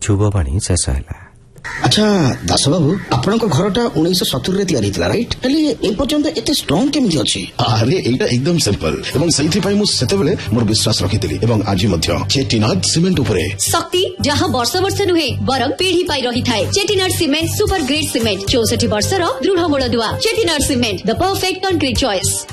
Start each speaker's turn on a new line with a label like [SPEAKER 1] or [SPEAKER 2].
[SPEAKER 1] ଯୁବବାଣୀ ଶେଷ ହେଲା।
[SPEAKER 2] अच्छा दास बाबू आपण घरटा 1970 रे राइट हेले ए पर्यंत एते स्ट्रांग केमिति अछि?
[SPEAKER 3] अरे एटा एकदम सिंपल एवं सही पाई मु सेतेबेले मोर विश्वास रखितिली एवं आज मध्य चेटिनाड सीमेंट उपरे
[SPEAKER 4] शक्ति जहां वर्ष वर्ष नुहे बरम पीढ़ी पाई रही थाए। Chettinad cement super grade cement 64 वर्षर दृढ़ मूल दुआ। Chettinad cement the perfect concrete choice.